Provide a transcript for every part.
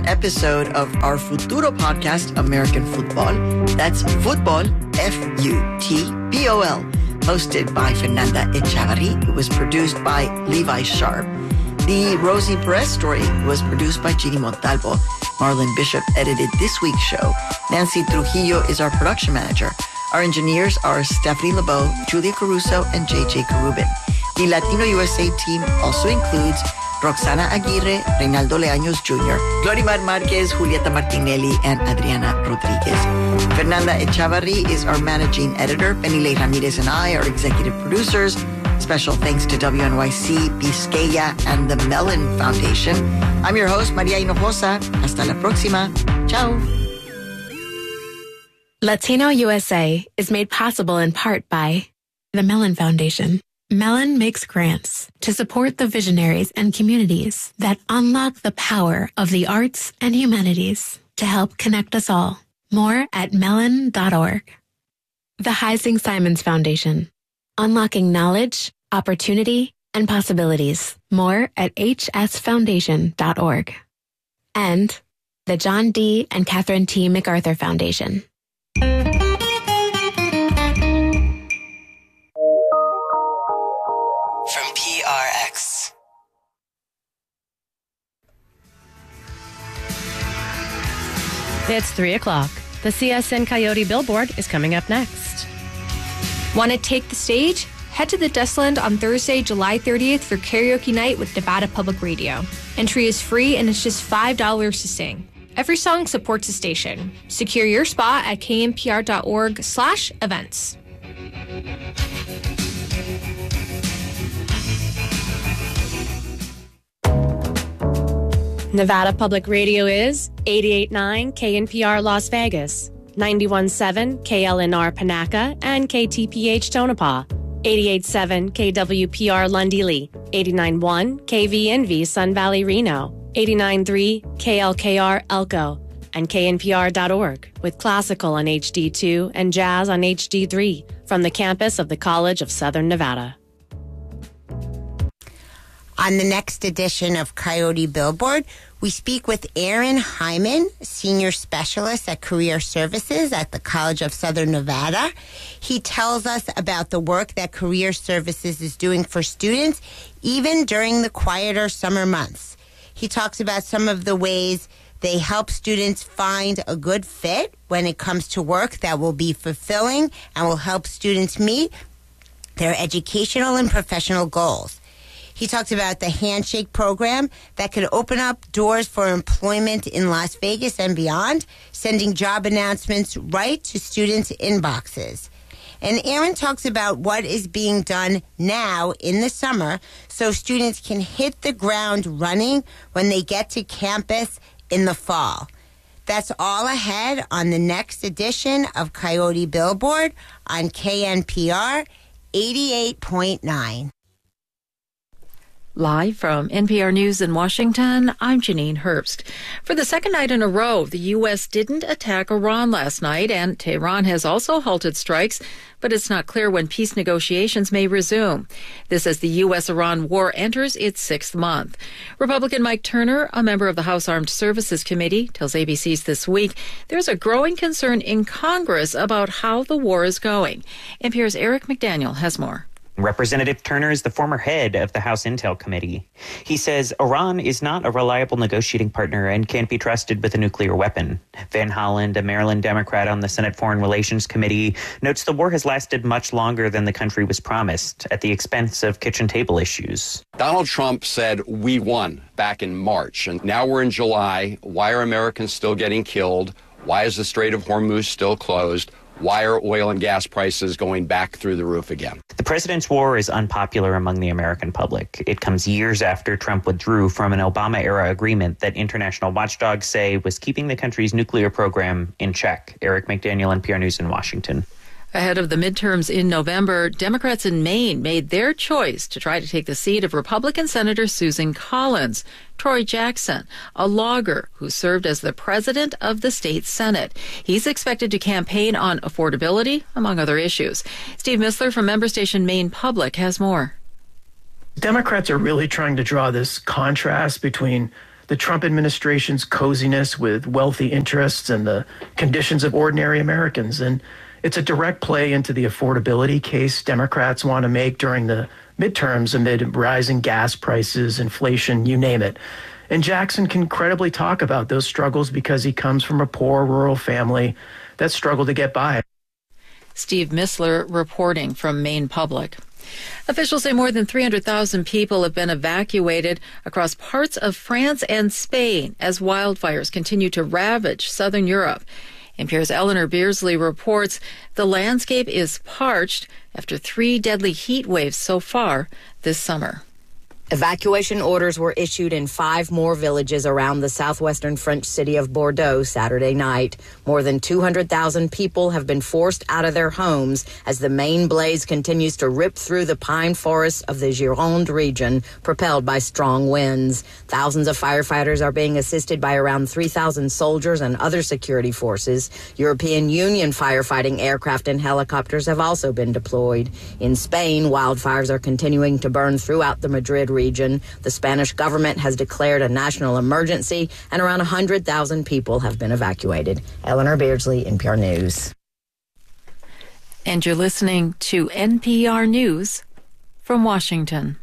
episode of our Futuro podcast, American Football. That's football, F-U-T-B-O-L, hosted by Fernanda Echavarri. It was produced by Levi Sharp. The Rosie Perez story was produced by Gini Montalvo. Marlon Bishop edited this week's show. Nancy Trujillo is our production manager. Our engineers are Stephanie LeBeau, Julia Caruso, and JJ Carubin. The Latino USA team also includes Roxana Aguirre, Reynaldo Leaños Jr., Glorimar Marquez, Julieta Martinelli, and Adriana Rodriguez. Fernanda Echavarri is our managing editor. Benilei Ramirez and I are executive producers. Special thanks to WNYC, Biscaya, and the Mellon Foundation. I'm your host, Maria Hinojosa. Hasta la próxima. Ciao. Latino USA is made possible in part by the Mellon Foundation. Mellon makes grants to support the visionaries and communities that unlock the power of the arts and humanities to help connect us all. More at mellon.org. The Heising Simons Foundation. Unlocking knowledge, opportunity, and possibilities. More at hsfoundation.org. And the John D. and Catherine T. MacArthur Foundation. From PRX. It's 3 o'clock. The CSN Coyote Billboard is coming up next. Want to take the stage? Head to the Dustland on Thursday, July 30th for karaoke night with Nevada Public Radio. Entry is free and it's just $5 to sing. Every song supports the station. Secure your spot at knpr.org/events. Nevada Public Radio is 88.9 KNPR Las Vegas, 91.7 KLNR Panaca, and KTPH Tonopah, 88.7 KWPR Lundy Lee, 89.1 KVNV Sun Valley Reno, 89.3 KLKR Elko, and KNPR.org, with classical on HD2 and jazz on HD3 from the campus of the College of Southern Nevada. On the next edition of Coyote Billboard, we speak with Aaron Hyman, Senior Specialist at Career Services at the College of Southern Nevada. He tells us about the work that Career Services is doing for students, even during the quieter summer months. He talks about some of the ways they help students find a good fit when it comes to work that will be fulfilling and will help students meet their educational and professional goals. He talked about the Handshake program that could open up doors for employment in Las Vegas and beyond, sending job announcements right to students' inboxes. And Aaron talks about what is being done now in the summer so students can hit the ground running when they get to campus in the fall. That's all ahead on the next edition of Coyote Billboard on KNPR 88.9. Live from NPR News in Washington, I'm Janine Herbst. For the second night in a row, the U.S. didn't attack Iran last night, and Tehran has also halted strikes, but it's not clear when peace negotiations may resume. This as the U.S.-Iran war enters its sixth month. Republican Mike Turner, a member of the House Armed Services Committee, tells ABC's This Week there's a growing concern in Congress about how the war is going. NPR's Eric McDaniel has more. Representative Turner is the former head of the House Intel Committee. He says Iran is not a reliable negotiating partner and can't be trusted with a nuclear weapon. Van Holland, a Maryland Democrat on the Senate Foreign Relations Committee, notes the war has lasted much longer than the country was promised, at the expense of kitchen table issues. Donald Trump said we won back in March, and now we're in July. Why are Americans still getting killed? Why is the Strait of Hormuz still closed? Why are oil and gas prices going back through the roof again? The president's war is unpopular among the American public. It comes years after Trump withdrew from an Obama-era agreement that international watchdogs say was keeping the country's nuclear program in check. Eric McDaniel, NPR News in Washington. Ahead of the midterms in November, Democrats in Maine made their choice to try to take the seat of Republican Senator Susan Collins. Troy Jackson, a logger who served as the president of the state Senate. He's expected to campaign on affordability, among other issues. Steve Missler from member station Maine Public has more. Democrats are really trying to draw this contrast between the Trump administration's coziness with wealthy interests and the conditions of ordinary Americans. And it's a direct play into the affordability case Democrats want to make during the midterms amid rising gas prices, inflation, you name it. And Jackson can credibly talk about those struggles because he comes from a poor rural family that struggled to get by. Steve Missler reporting from Maine Public. Officials say more than 300,000 people have been evacuated across parts of France and Spain as wildfires continue to ravage southern Europe. NPR's Eleanor Beardsley reports the landscape is parched after 3 deadly heat waves so far this summer. Evacuation orders were issued in 5 more villages around the southwestern French city of Bordeaux Saturday night. More than 200,000 people have been forced out of their homes as the main blaze continues to rip through the pine forests of the Gironde region, propelled by strong winds. Thousands of firefighters are being assisted by around 3,000 soldiers and other security forces. European Union firefighting aircraft and helicopters have also been deployed. In Spain, wildfires are continuing to burn throughout the Madrid region. The Spanish government has declared a national emergency, and around 100,000 people have been evacuated. Eleanor Beardsley, NPR News. And you're listening to NPR News from Washington.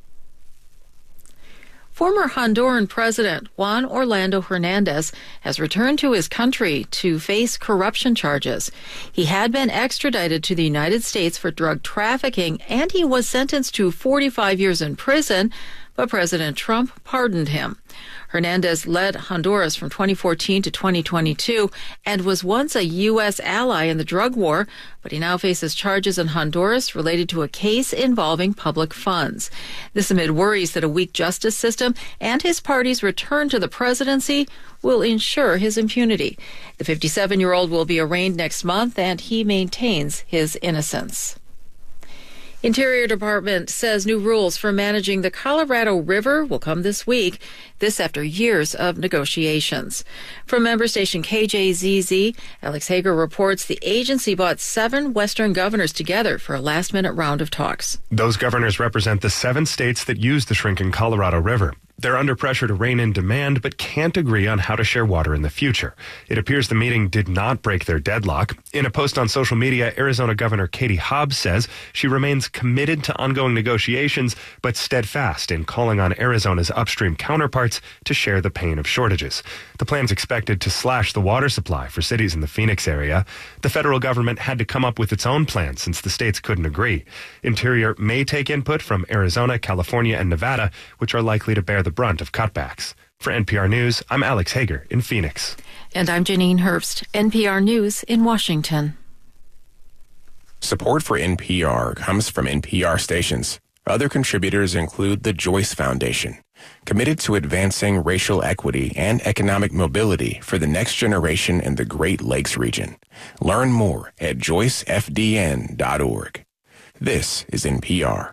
Former Honduran President Juan Orlando Hernandez has returned to his country to face corruption charges. He had been extradited to the United States for drug trafficking, and he was sentenced to 45 years in prison, but President Trump pardoned him. Hernandez led Honduras from 2014 to 2022 and was once a U.S. ally in the drug war, but he now faces charges in Honduras related to a case involving public funds. This amid worries that a weak justice system and his party's return to the presidency will ensure his impunity. The 57-year-old will be arraigned next month, and he maintains his innocence. Interior Department says new rules for managing the Colorado River will come this week, this after years of negotiations. From member station KJZZ, Alex Hager reports the agency brought 7 Western governors together for a last-minute round of talks. Those governors represent the 7 states that use the shrinking Colorado River. They're under pressure to rein in demand, but can't agree on how to share water in the future. It appears the meeting did not break their deadlock. In a post on social media, Arizona Governor Katie Hobbs says she remains committed to ongoing negotiations, but steadfast in calling on Arizona's upstream counterparts to share the pain of shortages. The plan's expected to slash the water supply for cities in the Phoenix area. The federal government had to come up with its own plan since the states couldn't agree. Interior may take input from Arizona, California, and Nevada, which are likely to bear the brunt of cutbacks. For NPR News, I'm Alex Hager in Phoenix. And I'm Janine Herbst, NPR News in Washington. Support for NPR comes from NPR stations. Other contributors include the Joyce Foundation, committed to advancing racial equity and economic mobility for the next generation in the Great Lakes region. Learn more at joycefdn.org. This is NPR.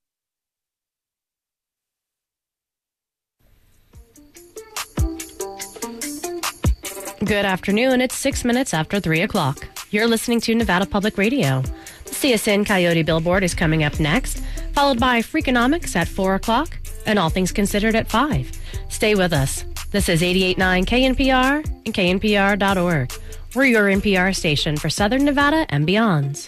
Good afternoon. It's 6 minutes after 3 o'clock. You're listening to Nevada Public Radio. The CSN Coyote Billboard is coming up next, followed by Freakonomics at 4 o'clock and All Things Considered at 5. Stay with us. This is 88.9 KNPR and KNPR.org. We're your NPR station for Southern Nevada and beyond.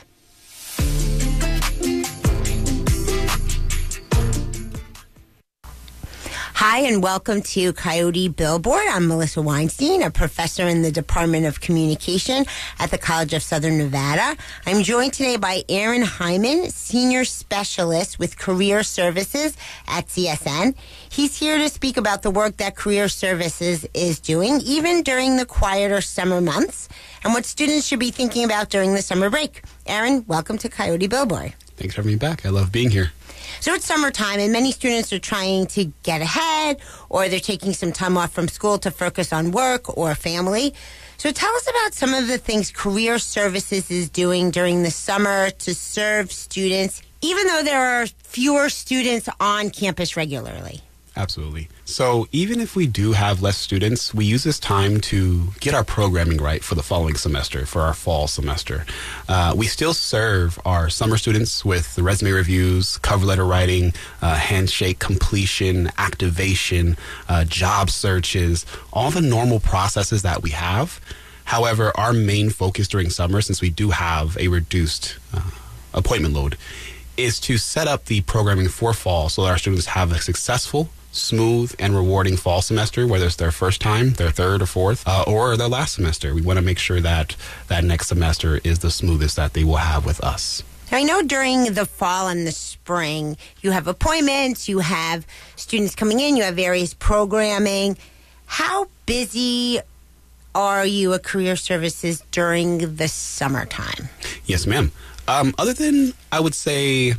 Hi, and welcome to Coyote Billboard. I'm Melissa Weinstein, a professor in the Department of Communication at the College of Southern Nevada. I'm joined today by Aaron Hyman, Senior Specialist with Career Services at CSN. He's here to speak about the work that Career Services is doing, even during the quieter summer months, and what students should be thinking about during the summer break. Aaron, welcome to Coyote Billboard. Thanks for having me back. I love being here. So it's summertime, and many students are trying to get ahead, or they're taking some time off from school to focus on work or family. So tell us about some of the things Career Services is doing during the summer to serve students, even though there are fewer students on campus regularly. Absolutely. So even if we do have less students, we use this time to get our programming right for the following semester, for our fall semester. We still serve our summer students with the resume reviews, cover letter writing, handshake completion, activation, job searches, all the normal processes that we have. However, our main focus during summer, since we do have a reduced appointment load, is to set up the programming for fall so that our students have a successful, smooth, and rewarding fall semester, whether it's their first time, their third or fourth, or their last semester. We want to make sure that that next semester is the smoothest that they will have with us. I know during the fall and the spring, you have appointments, you have students coming in, you have various programming. How busy are you at Career Services during the summertime? Yes, ma'am. Other than, I would say,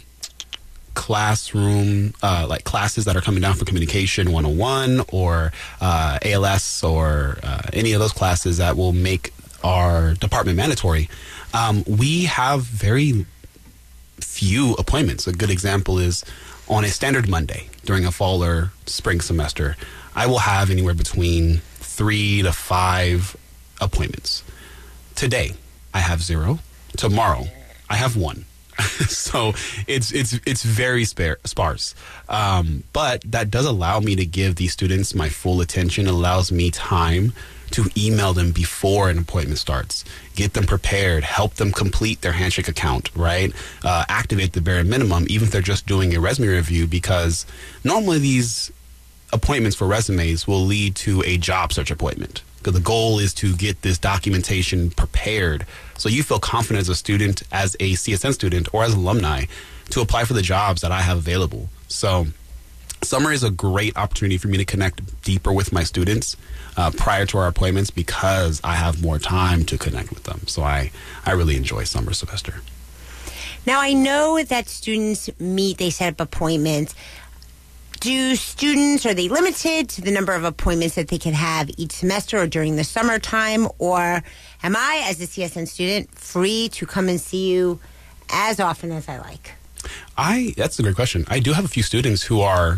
classroom, like classes that are coming down for Communication 101 or ALS or any of those classes that will make our department mandatory, we have very few appointments. A good example is on a standard Monday during a fall or spring semester, I will have anywhere between 3 to 5 appointments. Today, I have 0. Tomorrow, I have 1. So it's very sparse. But that does allow me to give these students my full attention. It allows me time to email them before an appointment starts, get them prepared, help them complete their handshake account, right? Activate the bare minimum, even if they're just doing a resume review, because normally these appointments for resumes will lead to a job search appointment. The goal is to get this documentation prepared so you feel confident as a student, as a CSN student, or as an alumni to apply for the jobs that I have available. So summer is a great opportunity for me to connect deeper with my students prior to our appointments because I have more time to connect with them. So I really enjoy summer semester. Now, I know that students meet, they set up appointments. Do students, are they limited to the number of appointments that they can have each semester or during the summertime? Or am I, as a CSN student, free to come and see you as often as I like? That's a great question. I do have a few students who are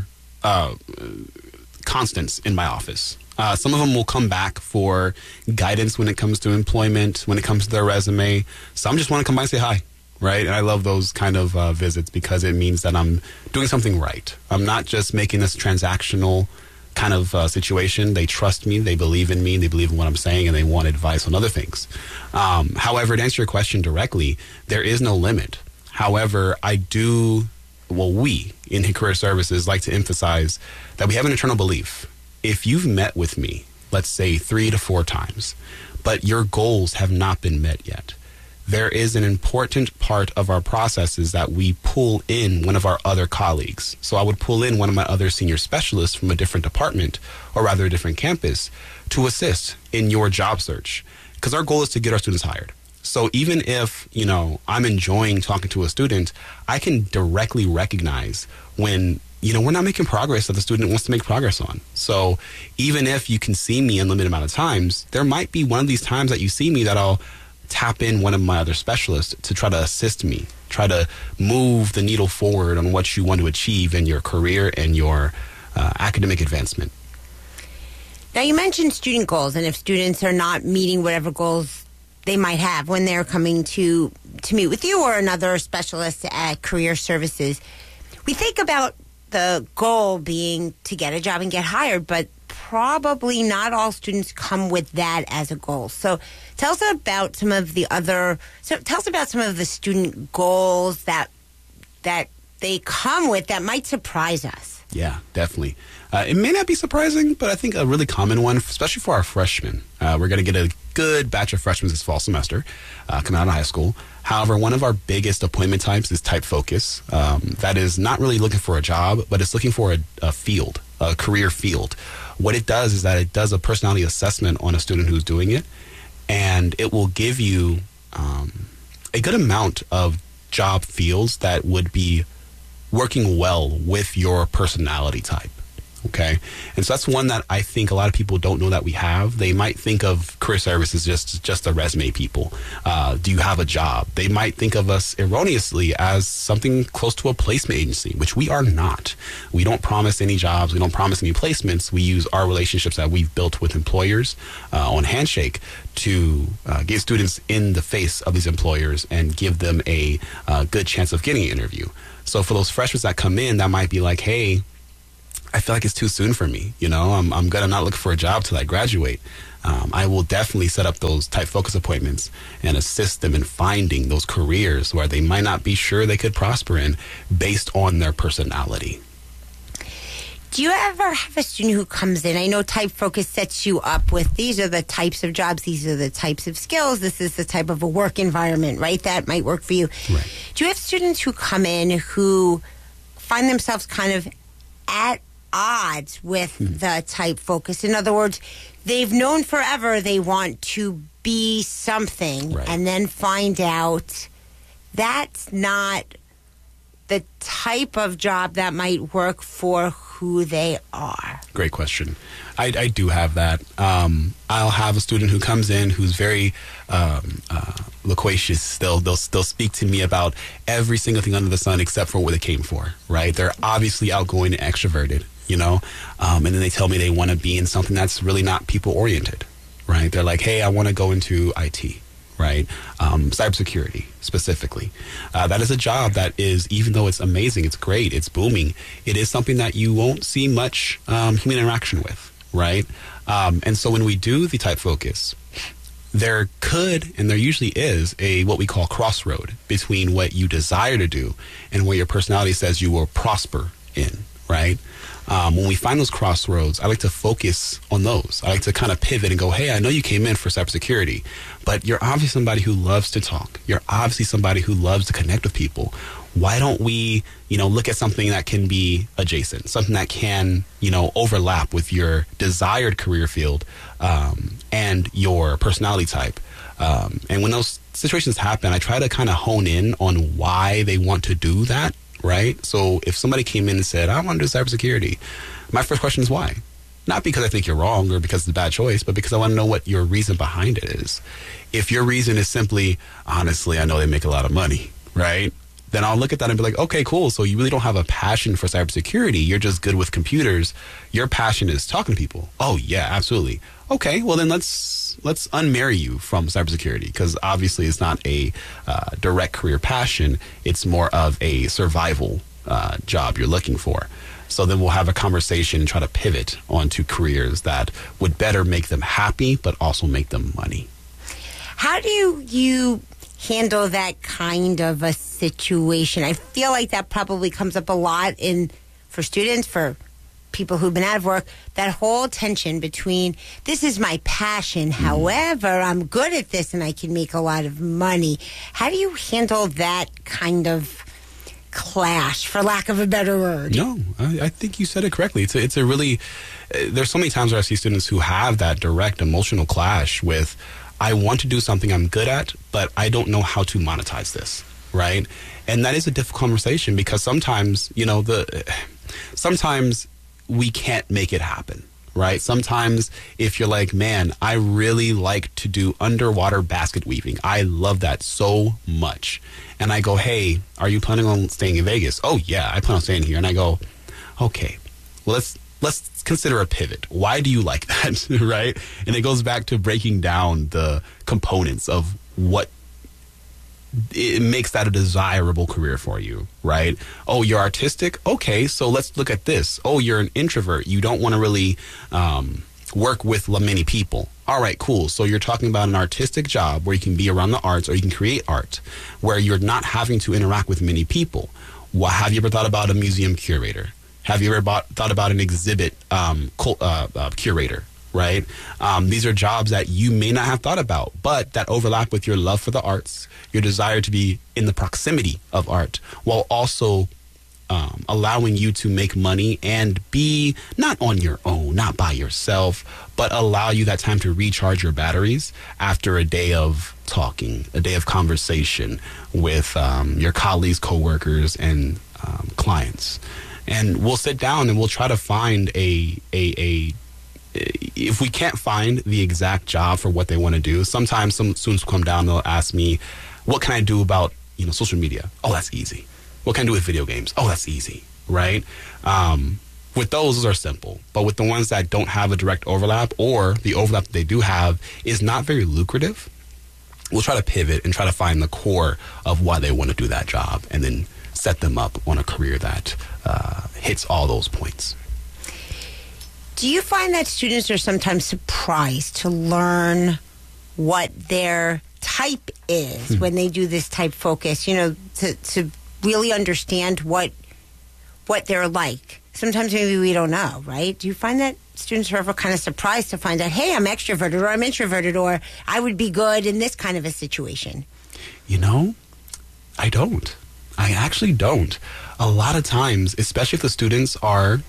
constants in my office. Some of them will come back for guidance when it comes to employment, when it comes to their resume. Some just want to come by and say hi. Right? And I love those kind of visits because it means that I'm doing something right. I'm not just making this transactional kind of situation. They trust me, they believe in me, they believe in what I'm saying, and they want advice on other things. However, to answer your question directly, there is no limit. However, we in Career Services like to emphasize that we have an internal belief. If you've met with me, let's say 3 to 4 times, but your goals have not been met yet, there is an important part of our processes that we pull in one of our other colleagues. So I would pull in one of my other senior specialists from a different department, or rather a different campus, to assist in your job search. Because our goal is to get our students hired. So even if, I'm enjoying talking to a student, I can directly recognize when, we're not making progress that the student wants to make progress on. So even if you can see me a limited amount of times, there might be one of these times that you see me that I'll tap in one of my other specialists to try to assist me, try to move the needle forward on what you want to achieve in your career and your academic advancement. Now, you mentioned student goals, and if students are not meeting whatever goals they might have when they're coming to meet with you or another specialist at Career Services, we think about the goal being to get a job and get hired, but probably not all students come with that as a goal. So tell us about some of the student goals that they come with that might surprise us. Yeah, definitely. It may not be surprising, but I think a really common one, especially for our freshmen. We're going to get a good batch of freshmen this fall semester coming out of high school. However, one of our biggest appointment types is type focus. That is not really looking for a job, but it's looking for a field, a career field. What it does is that it does a personality assessment on a student who's doing it, and it will give you a good amount of job fields that would be working well with your personality type. Okay. And so that's one that I think a lot of people don't know that we have. They might think of career service as just a resume people. Do you have a job? They might think of us erroneously as something close to a placement agency, which we are not. We don't promise any jobs. We don't promise any placements. We use our relationships that we've built with employers on Handshake to get students in the face of these employers and give them a good chance of getting an interview. So for those freshmen that come in, that might be like, hey, I feel like it's too soon for me. You know, I'm going to not look for a job till I graduate. I will definitely set up those type focus appointments and assist them in finding those careers where they might not be sure they could prosper in based on their personality. Do you ever have a student who comes in? I know Type Focus sets you up with these are the types of jobs, these are the types of skills, this is the type of a work environment, right? That might work for you. Right. Do you have students who come in who find themselves kind of at odds with the Type Focus? In other words, they've known forever they want to be something, right, and then find out that's not the type of job that might work for who they are. Great question. I do have that. I'll have a student who comes in who's very loquacious. They'll speak to me about every single thing under the sun except for what they came for, right? They're obviously outgoing and extroverted, you know, and then they tell me they want to be in something that's really not people-oriented, right? They're like, hey, I want to go into IT, right? Cybersecurity specifically. That is a job that is, even though it's amazing, it's great, it's booming, it is something that you won't see much human interaction with, right? And so when we do the Type Focus, there could, and there usually is, a what we call crossroad between what you desire to do and what your personality says you will prosper in, right? When we find those crossroads, I like to focus on those. I like to kind of pivot and go, hey, I know you came in for cybersecurity, but you're obviously somebody who loves to talk. You're obviously somebody who loves to connect with people. Why don't we, look at something that can be adjacent, something that can, overlap with your desired career field and your personality type. And when those situations happen, I try to kind of hone in on why they want to do that. Right? So if somebody came in and said, I want to do cybersecurity, my first question is why? Not because I think you're wrong or because it's a bad choice, but because I want to know what your reason behind it is. If your reason is simply, honestly, I know they make a lot of money, right? Then I'll look at that and be like, okay, cool. So you really don't have a passion for cybersecurity. You're just good with computers. Your passion is talking to people. Oh, yeah, absolutely. Okay, well then let's unmarry you from cybersecurity, because obviously it's not a direct career passion. It's more of a survival job you're looking for. So then we'll have a conversation and try to pivot onto careers that would better make them happy, but also make them money. How do you handle that kind of a situation? I feel like that probably comes up a lot for students, for people who've been out of work, that whole tension between this is my passion, however, I'm good at this and I can make a lot of money. How do you handle that kind of clash, for lack of a better word? No, I think you said it correctly. It's a really, there's so many times where I see students who have that direct emotional clash with, I want to do something I'm good at, but I don't know how to monetize this, right? And that is a difficult conversation, because sometimes, sometimes we can't make it happen, right? Sometimes if you're like, man, I really like to do underwater basket weaving. I love that so much. And I go, hey, are you planning on staying in Vegas? Oh, yeah, I plan on staying here. And I go, okay, well, let's consider a pivot. Why do you like that, right? And it goes back to breaking down the components of what it makes that a desirable career for you, right? Oh, you're artistic? Okay, so let's look at this. Oh, you're an introvert. You don't want to really work with many people. All right, cool. So you're talking about an artistic job where you can be around the arts, or you can create art, where you're not having to interact with many people. Well, have you ever thought about a museum curator? Have you ever thought about an exhibit curator? Right? These are jobs that you may not have thought about, but that overlap with your love for the arts, your desire to be in the proximity of art, while also allowing you to make money and be not on your own, not by yourself, but allow you that time to recharge your batteries after a day of talking, a day of conversation with your colleagues, coworkers, and clients. And we'll sit down and we'll try to find if we can't find the exact job for what they want to do, sometimes some students will come down and they'll ask me, what can I do about, social media? Oh, that's easy. What can I do with video games? Oh, that's easy, right? With those are simple. But with the ones that don't have a direct overlap, or the overlap that they do have is not very lucrative, we'll try to pivot and try to find the core of why they want to do that job and then set them up on a career that hits all those points. Do you find that students are sometimes surprised to learn what their type is when they do this type focus, to really understand what they're like? Sometimes maybe we don't know, right? Do you find that students are ever kind of surprised to find out, hey, I'm extroverted or I'm introverted or I would be good in this kind of a situation? I don't. I actually don't. A lot of times, especially if the students are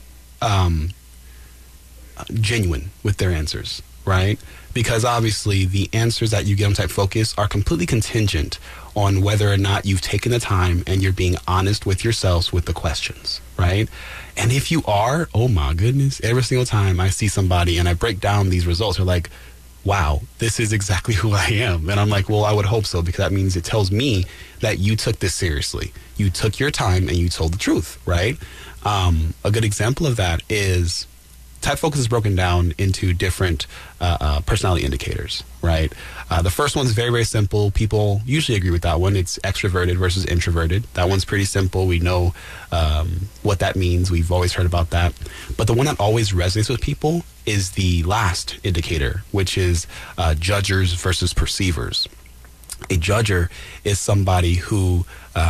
genuine with their answers, right? Because obviously the answers that you get on Type Focus are completely contingent on whether or not you've taken the time and you're being honest with yourselves with the questions, right? And if you are, oh my goodness, every single time I see somebody and I break down these results, they're like, wow, this is exactly who I am. And I'm like, well, I would hope so, because that means it tells me that you took this seriously. You took your time and you told the truth, right? A good example of that is Type Focus is broken down into different personality indicators, right? The first one's very, very simple. People usually agree with that one. It's extroverted versus introverted. That one's pretty simple. We know what that means. We've always heard about that. But the one that always resonates with people is the last indicator, which is judgers versus perceivers. A judger is somebody who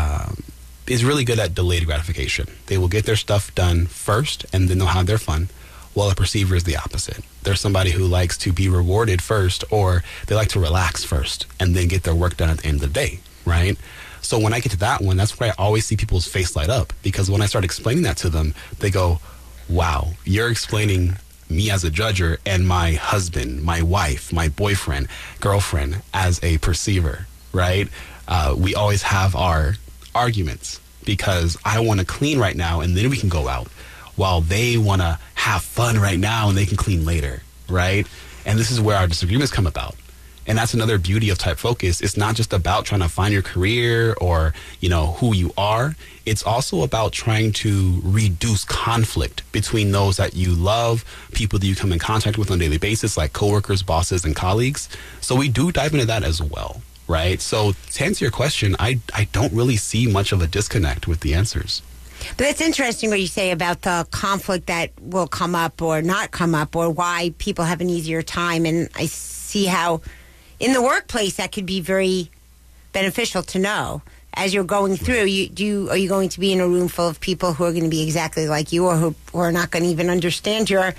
is really good at delayed gratification. They will get their stuff done first, and then they'll have their fun. While a perceiver is the opposite. They're somebody who likes to be rewarded first, or they like to relax first and then get their work done at the end of the day, right? So when I get to that one, that's where I always see people's face light up, because when I start explaining that to them, they go, wow, you're explaining me as a judger and my husband, my wife, my boyfriend, girlfriend as a perceiver, right? We always have our arguments because I want to clean right now and then we can go out, while they want to have fun right now and they can clean later, right? And this is where our disagreements come about. And that's another beauty of Type Focus. It's not just about trying to find your career or, who you are. It's also about trying to reduce conflict between those that you love, people that you come in contact with on a daily basis, like coworkers, bosses, and colleagues. So we do dive into that as well, right? So to answer your question, I don't really see much of a disconnect with the answers. But it's interesting what you say about the conflict that will come up or not come up, or why people have an easier time. And I see how in the workplace that could be very beneficial to know. As you're going through, are you going to be in a room full of people who are going to be exactly like you, or who are not going to even understand your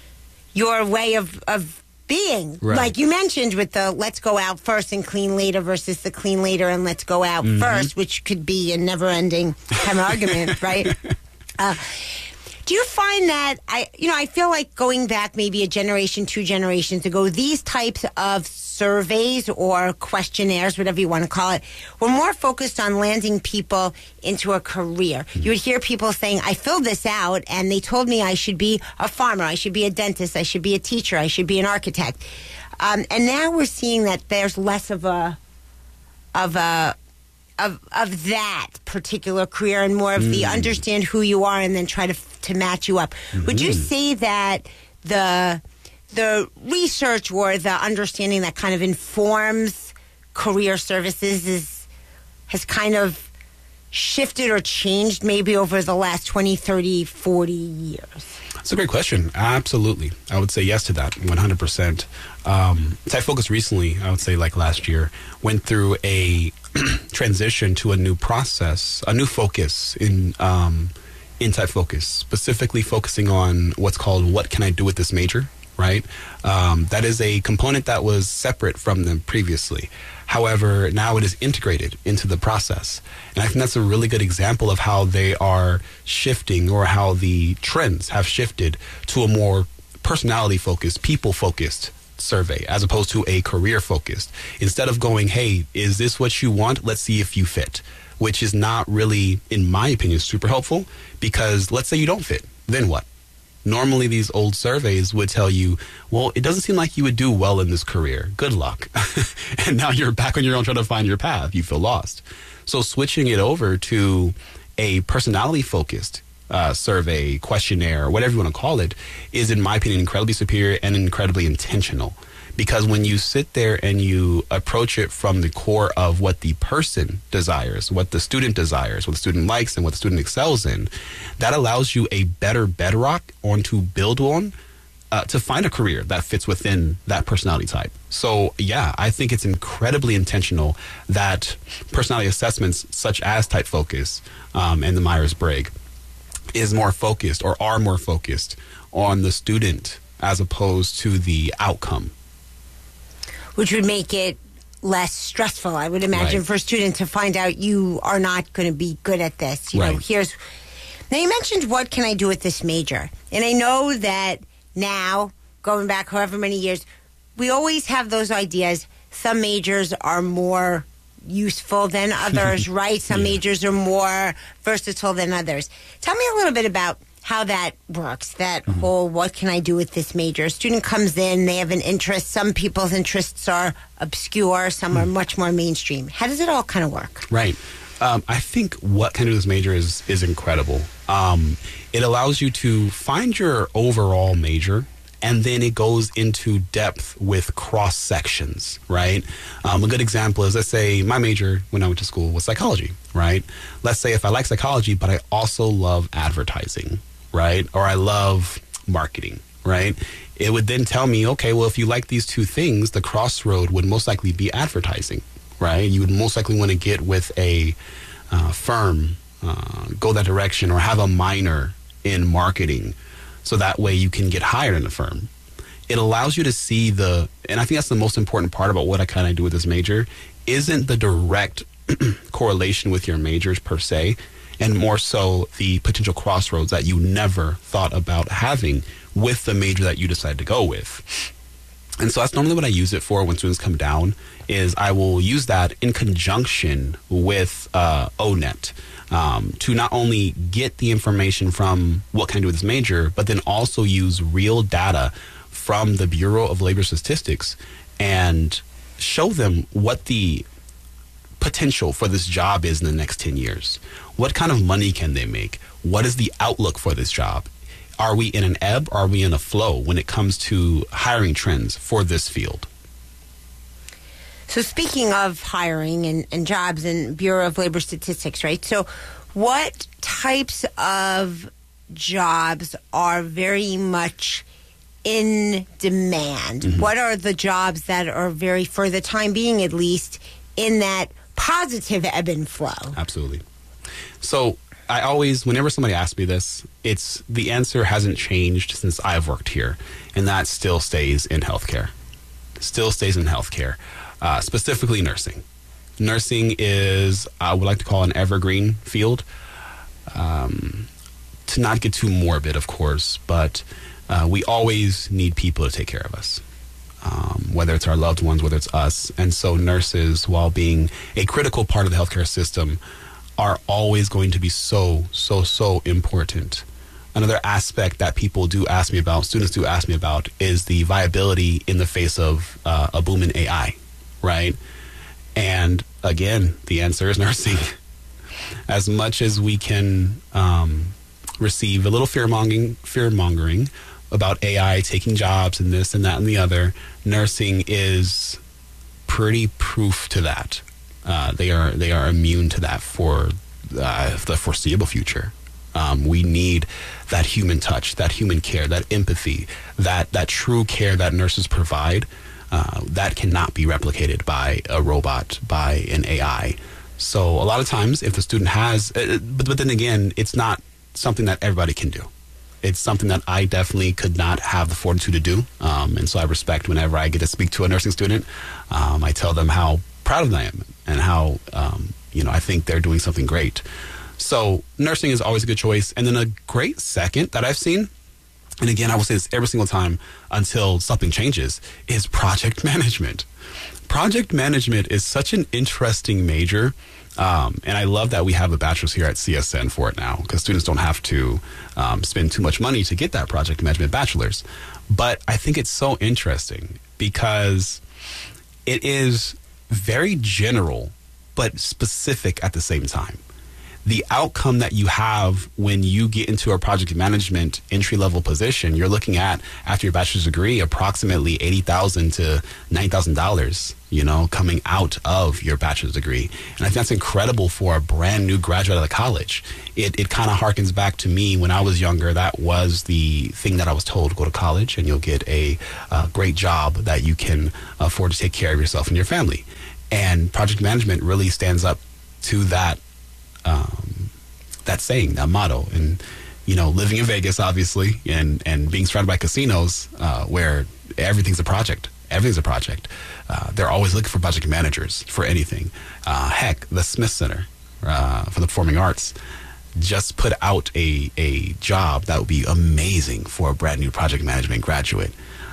way of being? Right. Like you mentioned with the let's go out first and clean later versus the clean later and let's go out first, which could be a never-ending kind of argument, right? Do you find that, I feel like going back maybe a generation, 2 generations ago, these types of surveys or questionnaires, whatever you want to call it, were more focused on landing people into a career. You would hear people saying, I filled this out and they told me I should be a farmer, I should be a dentist, I should be a teacher, I should be an architect. And now we're seeing that there's less of that particular career and more of the understand who you are and then try to match you up. Would you say that the research or the understanding that kind of informs career services has kind of shifted or changed maybe over the last 20, 30, 40 years? That's a great question. Absolutely. I would say yes to that, 100%. Type Focus recently, I would say like last year, went through a transition to a new process, a new focus in Type Focus, specifically focusing on what's called what can I do with this major, right? That is a component that was separate from them previously. However, now it is integrated into the process. And I think that's a really good example of how they are shifting, or how the trends have shifted to a more personality-focused, people-focused survey, as opposed to a career-focused. Instead of going, hey, is this what you want? Let's see if you fit. which is not really, in my opinion, super helpful, because let's say you don't fit, then what? Normally, these old surveys would tell you, well, it doesn't seem like you would do well in this career. Good luck. And now you're back on your own trying to find your path. You feel lost. So switching it over to a personality-focused survey, questionnaire, whatever you want to call it, is, in my opinion, incredibly superior and incredibly intentional. Because when you sit there and you approach it from the core of what the person desires, what the student desires, what the student likes, and what the student excels in, that allows you a better bedrock to build on to find a career that fits within that personality type. So, yeah, I think it's incredibly intentional that personality assessments such as Type Focus and the Myers-Briggs is more focused, or are more focused, on the student as opposed to the outcome. Which would make it less stressful, I would imagine, Right. for a student to find out you are not going to be good at this. You know, Right. now you mentioned, what can I do with this major? And I know that now, going back however many years, we always have those ideas. Some majors are more useful than others, right? Some majors are more versatile than others. Tell me a little bit about how that works, that whole, what can I do with this major? A student comes in, they have an interest. Some people's interests are obscure, some are much more mainstream. How does it all kind of work? Right. I think what can I do with this major is incredible. It allows you to find your overall major, and then it goes into depth with cross sections, right? A good example is, let's say my major when I went to school was psychology, right? Let's say if I like psychology, but I also love advertising, right? Or I love marketing, right? It would then tell me, okay, well, if you like these two things, the crossroad would most likely be advertising, right? You would most likely want to get with a firm, go that direction, or have a minor in marketing, so that way you can get hired in a firm. It allows you to see and I think that's the most important part about what I kind of do with this major, isn't the direct correlation with your majors per se, and more so the potential crossroads that you never thought about having with the major that you decide to go with. And so that's normally what I use it for when students come down, is I will use that in conjunction with ONET to not only get the information from what can I do with this major, but then also use real data from the Bureau of Labor Statistics and show them what the potential for this job is in the next 10 years. What kind of money can they make? What is the outlook for this job? Are we in an ebb? Are we in a flow when it comes to hiring trends for this field? So speaking of hiring and jobs and Bureau of Labor Statistics, right? So what types of jobs are very much in demand? Mm-hmm. What are the jobs that are very, for the time being at least, in that positive ebb and flow? Absolutely. So I always, whenever somebody asks me this, the answer hasn't changed since I've worked here, and that still stays in healthcare. Still stays in healthcare, specifically nursing. Nursing is, I would like to call, an evergreen field. To not get too morbid, of course, but we always need people to take care of us, whether it's our loved ones, whether it's us. And so nurses, while being a critical part of the healthcare system, are always going to be so important. Another aspect that people do ask me about, students do ask me about, is the viability in the face of a boom in AI, right? And again, the answer is nursing. As much as we can receive a little fear-mongering about AI taking jobs and this and that and the other, nursing is pretty proof to that. They are immune to that for the foreseeable future. We need that human touch, that human care, that empathy, that true care that nurses provide. That cannot be replicated by a robot, by an AI. So a lot of times, if the student has, but then again, it's not something that everybody can do. It's something that I definitely could not have the fortitude to do. And so I respect whenever I get to speak to a nursing student. I tell them how proud of them I am and how, I think they're doing something great. So nursing is always a good choice. And then a great second that I've seen and again, I will say this every single time until something changes, is project management. Project management is such an interesting major. And I love that we have a bachelor's here at CSN for it now, because students don't have to spend too much money to get that project management bachelor's. But I think it's so interesting because it is very general, but specific at the same time. The outcome that you have when you get into a project management entry-level position, you're looking at, after your bachelor's degree, approximately $80,000 to $90,000, you know, coming out of your bachelor's degree. And I think that's incredible for a brand new graduate out of college. It kind of harkens back to me when I was younger. That was the thing that I was told: go to college and you'll get a great job that you can afford to take care of yourself and your family. And project management really stands up to that that saying, that motto. And, you know, living in Vegas, obviously, and being surrounded by casinos where everything's a project. Everything's a project. They're always looking for project managers for anything. Heck, the Smith Center for the Performing Arts just put out a job that would be amazing for a brand new project management graduate.